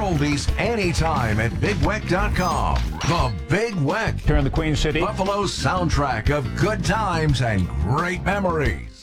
oldies anytime at BigWeck.com. The Big Weck, Here in the Queen City. Buffalo's soundtrack of good times and great memories.